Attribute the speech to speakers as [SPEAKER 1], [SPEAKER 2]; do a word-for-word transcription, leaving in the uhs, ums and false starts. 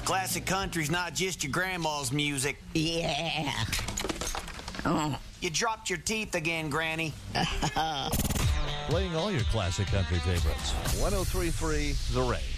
[SPEAKER 1] Classic country's not just your grandma's music.
[SPEAKER 2] Yeah. Oh.
[SPEAKER 1] You dropped your teeth again, Granny.
[SPEAKER 3] Playing all your classic country favorites. one oh three point three The Rage.